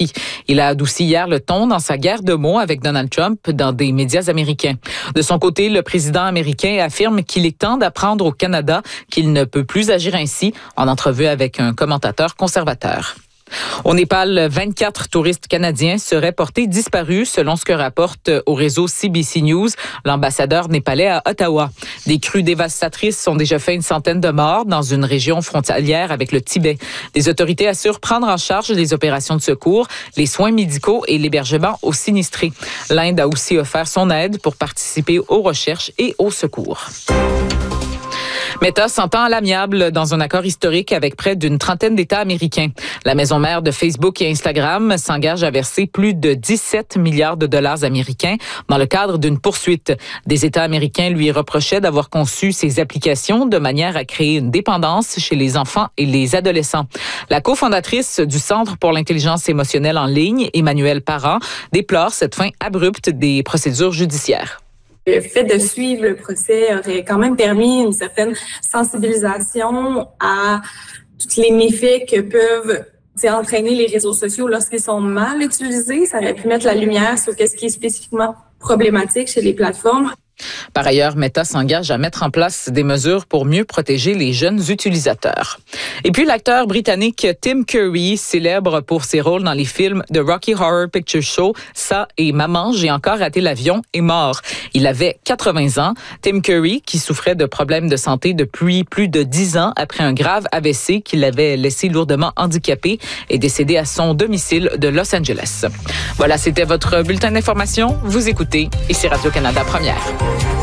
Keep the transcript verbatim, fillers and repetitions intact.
pris. Il a adouci hier le ton dans sa guerre de mots avec Donald Trump dans des médias américains. De son côté, le président américain affirme qu'il est temps d'apprendre au Canada qu'il ne peut plus agir ainsi, en entrevue avec un commentateur conservateur. Au Népal, vingt-quatre touristes canadiens seraient portés disparus, selon ce que rapporte au réseau C B C News l'ambassadeur népalais à Ottawa. Des crues dévastatrices ont déjà fait une centaine de morts dans une région frontalière avec le Tibet. Les autorités assurent prendre en charge les opérations de secours, les soins médicaux et l'hébergement aux sinistrés. L'Inde a aussi offert son aide pour participer aux recherches et aux secours. Meta s'entend à l'amiable dans un accord historique avec près d'une trentaine d'États américains. La maison mère de Facebook et Instagram s'engage à verser plus de dix-sept milliards de dollars américains dans le cadre d'une poursuite. Des États américains lui reprochaient d'avoir conçu ses applications de manière à créer une dépendance chez les enfants et les adolescents. La cofondatrice du Centre pour l'intelligence émotionnelle en ligne, Emmanuelle Parent, déplore cette fin abrupte des procédures judiciaires. Le fait de suivre le procès aurait quand même permis une certaine sensibilisation à tous les méfaits que peuvent entraîner les réseaux sociaux lorsqu'ils sont mal utilisés. Ça aurait pu mettre la lumière sur ce qui est spécifiquement problématique chez les plateformes. Par ailleurs, Meta s'engage à mettre en place des mesures pour mieux protéger les jeunes utilisateurs. Et puis, l'acteur britannique Tim Curry, célèbre pour ses rôles dans les films The Rocky Horror Picture Show, Ça et Maman, j'ai encore raté l'avion, est mort. Il avait quatre-vingts ans. Tim Curry, qui souffrait de problèmes de santé depuis plus de dix ans après un grave A V C qui l'avait laissé lourdement handicapé, est décédé à son domicile de Los Angeles. Voilà, c'était votre bulletin d'information. Vous écoutez, et c'est Radio-Canada Première.